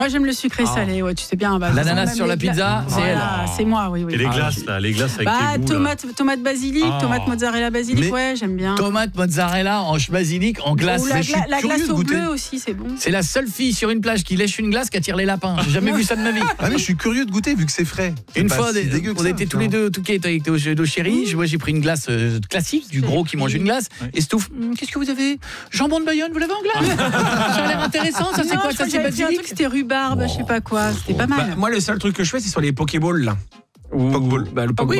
Moi, j'aime le sucré salé, ouais, tu sais bien. L'ananas sur la pizza, c'est elle. C'est moi, oui. Et les glaces, là, les glaces avec tes goûts, tomate basilic, tomate mozzarella basilic, ouais, j'aime bien. Tomate mozzarella en basilic en glace. La glace au bleu aussi, c'est bon. C'est la seule fille sur une plage qui lèche une glace qui attire les lapins. J'ai jamais vu ça de ma vie. Ah mais je suis curieux de goûter vu que c'est frais. Une fois, on était tous les deux, tout qui était avec nos chéris. Moi, j'ai pris une glace classique, du gros qui mange une glace. Et Stouff, qu'est-ce que vous avez? Jambon de Bayonne, vous l'avez en glace? Ça a l'air intéressant. Ça, c'est quoi? Ça, c'est basilic? C'était rhubarbe, je sais pas quoi. C'était pas mal. Moi, le seul truc que je fais, c'est sur les Pokéballs, là. Pokeball. Le Pokeball.